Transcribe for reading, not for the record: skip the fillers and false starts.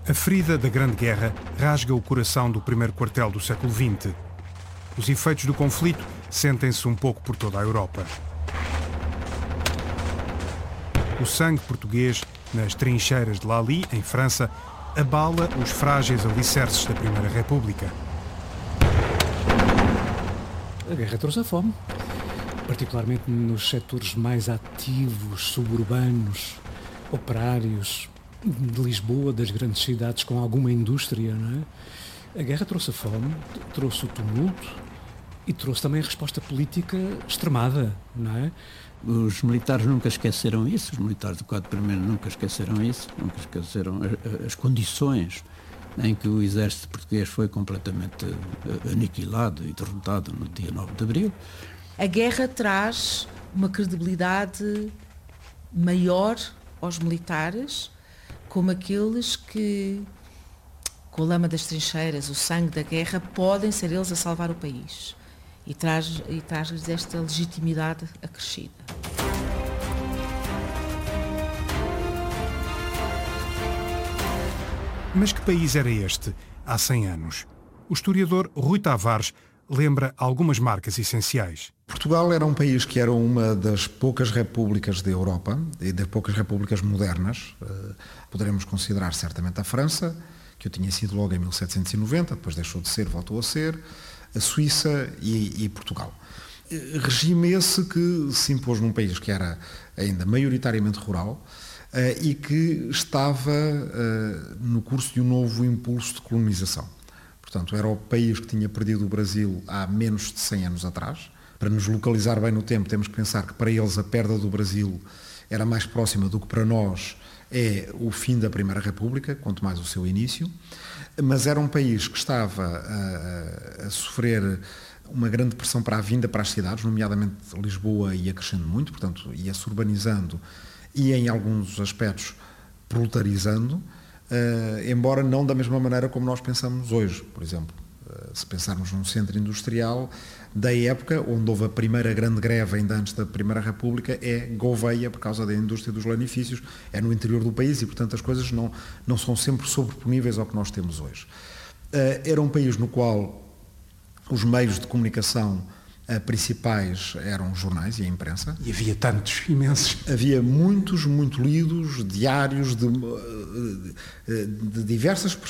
A ferida da Grande Guerra rasga o coração do primeiro quartel do século XX. Os efeitos do conflito sentem-se um pouco por toda a Europa. O sangue português nas trincheiras de Lally, em França, abala os frágeis alicerces da Primeira República. A guerra trouxe a fome, particularmente nos setores mais ativos, suburbanos, operários, de Lisboa, das grandes cidades com alguma indústria, não é? A guerra trouxe a fome, trouxe o tumulto e trouxe também a resposta política extremada, não é? Os militares nunca esqueceram isso, os militares do 4º nunca esqueceram isso, nunca esqueceram as condições em que o exército português foi completamente aniquilado e derrotado no dia 9 de Abril. A guerra traz uma credibilidade maior aos militares, como aqueles que, com a lama das trincheiras, o sangue da guerra, podem ser eles a salvar o país. E traz-lhes esta legitimidade acrescida. Mas que país era este há 100 anos? O historiador Rui Tavares lembra algumas marcas essenciais. Portugal era um país que era uma das poucas repúblicas da Europa e das poucas repúblicas modernas. Poderemos considerar certamente a França, que eu tinha sido logo em 1790, depois deixou de ser, voltou a ser, a Suíça e Portugal. Regime esse que se impôs num país que era ainda maioritariamente rural e que estava no curso de um novo impulso de colonização. Portanto, era o país que tinha perdido o Brasil há menos de 100 anos atrás. Para nos localizar bem no tempo, temos que pensar que para eles a perda do Brasil era mais próxima do que para nós é o fim da Primeira República, quanto mais o seu início. Mas era um país que estava a sofrer uma grande pressão para a vinda para as cidades, nomeadamente Lisboa ia crescendo muito, portanto ia-se urbanizando e em alguns aspectos proletarizando, embora não da mesma maneira como nós pensamos hoje. Por exemplo, se pensarmos num centro industrial da época, onde houve a primeira grande greve ainda antes da Primeira República, é Gouveia, por causa da indústria dos lanifícios, é no interior do país e, portanto, as coisas não são sempre sobreponíveis ao que nós temos hoje. Era um país no qual os meios de comunicação principais eram os jornais e a imprensa. E havia tantos, imensos. Havia muitos, muito lidos, diários de diversas